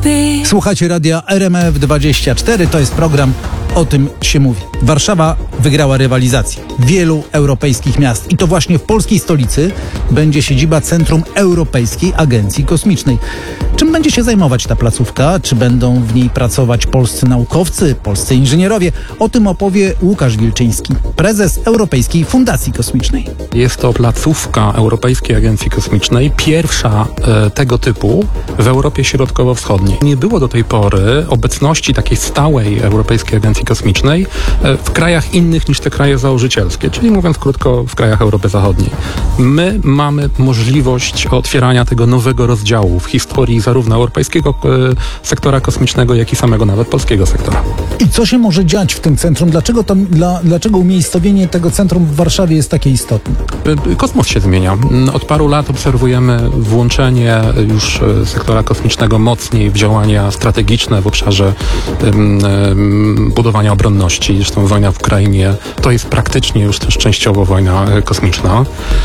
Słuchacie radia RMF24, to jest program O tym się mówi. Warszawa wygrała rywalizację wielu europejskich miast i to właśnie w polskiej stolicy będzie siedziba Centrum Europejskiej Agencji Kosmicznej. Czym będzie się zajmować ta placówka? Czy będą w niej pracować polscy naukowcy, polscy inżynierowie? O tym opowie Łukasz Wilczyński, prezes Europejskiej Fundacji Kosmicznej. Jest to placówka Europejskiej Agencji Kosmicznej, pierwsza tego typu w Europie Środkowo-Wschodniej. Nie było do tej pory obecności takiej stałej Europejskiej Agencji Kosmicznej w krajach innych niż te kraje założycielskie, czyli mówiąc krótko, w krajach Europy Zachodniej. My mamy możliwość otwierania tego nowego rozdziału w historii zarówno europejskiego sektora kosmicznego, jak i samego nawet polskiego sektora. I co się może dziać w tym centrum? Dlaczego umiejscowienie tego centrum w Warszawie jest takie istotne? Kosmos się zmienia. Od paru lat obserwujemy włączenie już sektora kosmicznego mocniej w działania strategiczne w obszarze budowania obronności. Zresztą wojna w Ukrainie to jest praktycznie już też częściowo wojna kosmiczna.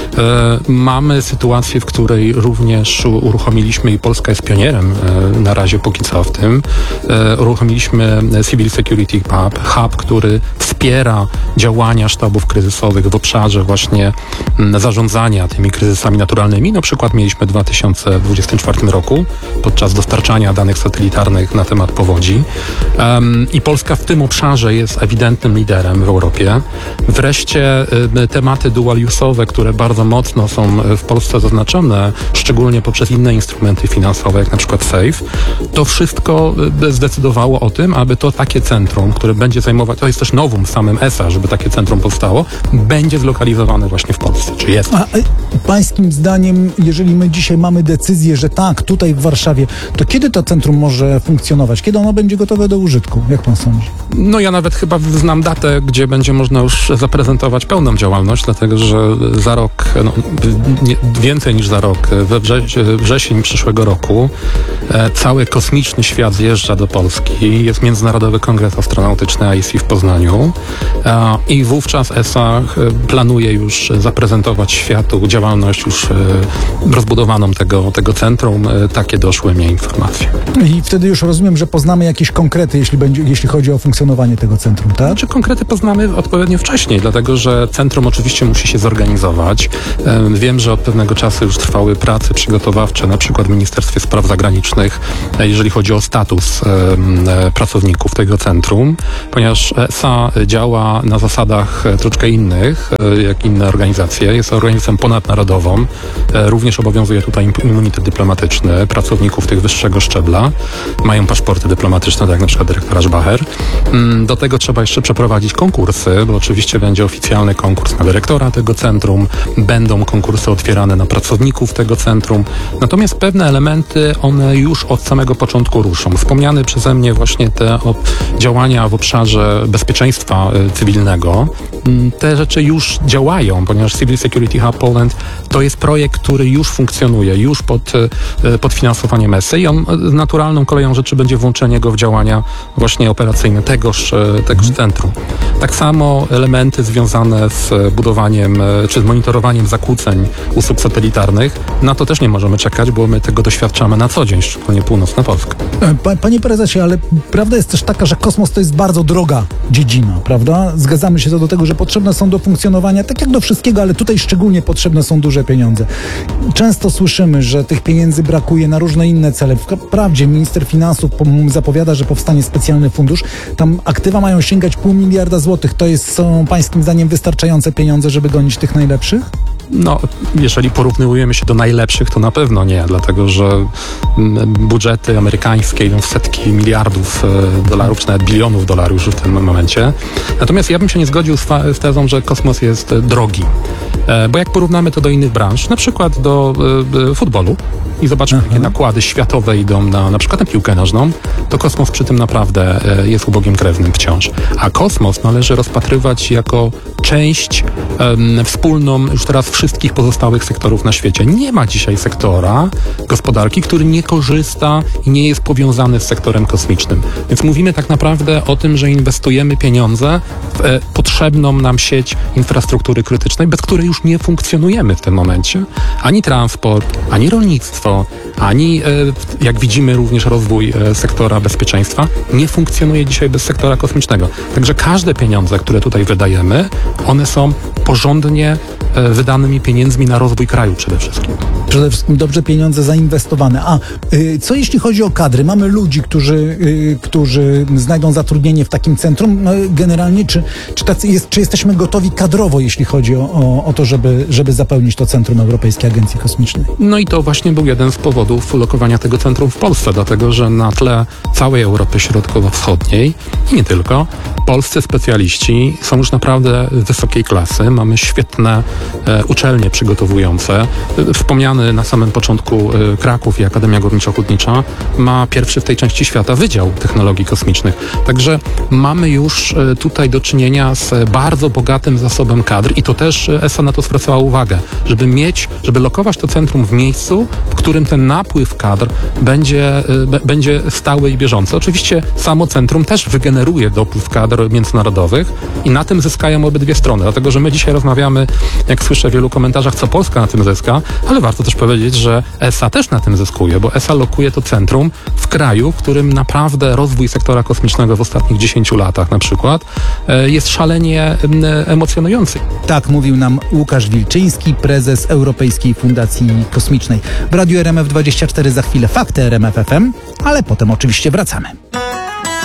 Mamy sytuację, w której również uruchomiliśmy i Polska jest pionierem na razie póki co w tym. Uruchomiliśmy Civil Security Hub, który wspiera działania sztabów kryzysowych w obszarze właśnie zarządzania tymi kryzysami naturalnymi. Na przykład mieliśmy w 2024 roku podczas dostarczania danych satelitarnych na temat powodzi. I Polska w tym obszarze jest ewidentnym liderem w Europie. Wreszcie tematy dual-use'owe, które bardzo mocno są w Polsce zaznaczone, szczególnie poprzez inne instrumenty finansowe, jak na przykład SAFE, to wszystko zdecydowało o tym, aby to takie centrum, które będzie zajmować, to jest też nowum w samym ESA, żeby takie centrum powstało, będzie zlokalizowane właśnie w Polsce. Czy jest? A pańskim zdaniem, jeżeli my dzisiaj mamy decyzję, że tak, tutaj w Warszawie, to kiedy to centrum może funkcjonować? Kiedy ono będzie gotowe do użytku? Jak pan sądzi? No ja nawet chyba znam datę, gdzie będzie można już zaprezentować pełną działalność, dlatego że za rok, więcej niż za rok, we wrzesień przyszłego roku cały kosmiczny świat zjeżdża do Polski. Jest Międzynarodowy Kongres Astronautyczny IC w Poznaniu i wówczas ESA planuje już zaprezentować światu działalność już rozbudowaną tego centrum. Takie doszły mnie informacje. I wtedy już rozumiem, że poznamy jakieś konkrety, jeśli chodzi o funkcjonowanie tego centrum, tak? Znaczy konkrety poznamy odpowiednio wcześniej, dlatego że centrum oczywiście musi się zorganizować. Wiem, że od pewnego czasu już trwały prace przygotowawcze, na przykład w Ministerstwie Spraw Zagranicznych, jeżeli chodzi o status pracowników tego centrum, ponieważ ESA działa na zasadach troszkę innych, jak inne organizacje. Jest organizacją ponadnarodową. Również obowiązuje tutaj immunitet dyplomatyczny pracowników tych wyższego szczebla. Mają paszporty dyplomatyczne, tak jak na przykład dyrektora Szbacher. Do tego trzeba jeszcze przeprowadzić konkursy, bo oczywiście będzie oficjalny konkurs na dyrektora tego centrum, będą konkursy otwierane na pracowników tego centrum. Natomiast pewne elementy, one już od samego początku ruszą. Wspomniane przeze mnie właśnie te działania w obszarze bezpieczeństwa cywilnego, te rzeczy już działają, ponieważ Civil Security Hub Poland to jest projekt, który już funkcjonuje, już pod finansowaniem ESA i on naturalną koleją rzeczy będzie włączenie go w działania właśnie operacyjne tegoż centrum. Tak samo elementy związane z budowaniem czy z monitorowaniem zakłóceń usług satelitarnych, na to też nie możemy czekać, bo my tego doświadczamy na co dzień, szczególnie północna Polska. Panie prezesie, ale prawda jest też taka, że kosmos to jest bardzo droga dziedzina, prawda? Zgadzamy się co do tego, że potrzebne są do funkcjonowania, tak jak do wszystkiego, ale tutaj szczególnie potrzebne są duże pieniądze. Często słyszymy, że tych pieniędzy brakuje na różne inne cele. Wprawdzie minister finansów zapowiada, że powstanie specjalny fundusz. Tam aktywa mają sięgać 500 miliarda złotych. To są pańskim zdaniem wystarczające pieniądze, żeby gonić tych najlepszych? No, jeżeli porównujemy się do najlepszych, to na pewno nie, dlatego że budżety amerykańskie idą w setki miliardów dolarów, czy nawet bilionów dolarów już w tym momencie. Natomiast ja bym się nie zgodził z tezą, że kosmos jest drogi. Bo jak porównamy to do innych branż, na przykład do futbolu i zobaczmy, jakie nakłady światowe idą na przykład na piłkę nożną, to kosmos przy tym naprawdę jest ubogim krewnym wciąż. A kosmos należy rozpatrywać jako część wspólną już teraz wszystkich pozostałych sektorów na świecie. Nie ma dzisiaj sektora gospodarki, który nie korzysta i nie jest powiązany z sektorem kosmicznym. Więc mówimy tak naprawdę o tym, że inwestujemy pieniądze w potrzebną nam sieć infrastruktury krytycznej, bez której już nie funkcjonujemy w tym momencie. Ani transport, ani rolnictwo, ani, jak widzimy, również rozwój sektora bezpieczeństwa nie funkcjonuje dzisiaj bez sektora kosmicznego. Także każde pieniądze, które tutaj wydajemy, one są porządnie wydanymi pieniędzmi na rozwój kraju przede wszystkim. Przede wszystkim dobrze pieniądze zainwestowane. A co jeśli chodzi o kadry? Mamy ludzi, którzy znajdą zatrudnienie w takim centrum. No, generalnie, czy jesteśmy gotowi kadrowo, jeśli chodzi o to, żeby zapełnić to Centrum Europejskiej Agencji Kosmicznej? No i to właśnie był jeden z powodów lokowania tego centrum w Polsce, dlatego że na tle całej Europy Środkowo-Wschodniej i nie tylko, polscy specjaliści są już naprawdę wysokiej klasy. Mamy świetne uczelnie przygotowujące. Wspomniany na samym początku Kraków i Akademia Górniczo-Hutnicza ma pierwszy w tej części świata Wydział Technologii Kosmicznych. Także mamy już tutaj do czynienia z bardzo bogatym zasobem kadr i to też ESA na to zwracała uwagę, żeby lokować to centrum w miejscu, w którym ten napływ kadr będzie stały i bieżący. Oczywiście samo centrum też wygeneruje dopływ kadr międzynarodowych i na tym zyskają obydwie strony, dlatego że my dzisiaj rozmawiamy, jak słyszę w wielu komentarzach, co Polska na tym zyska, ale warto też powiedzieć, że ESA też na tym zyskuje, bo ESA lokuje to centrum w kraju, w którym naprawdę rozwój sektora kosmicznego w ostatnich 10 latach na przykład jest szalenie emocjonujący. Tak mówił nam Łukasz Wilczyński, prezes Europejskiej Fundacji Kosmicznej. W Radiu RMF24 za chwilę fakty RMF FM, ale potem oczywiście wracamy.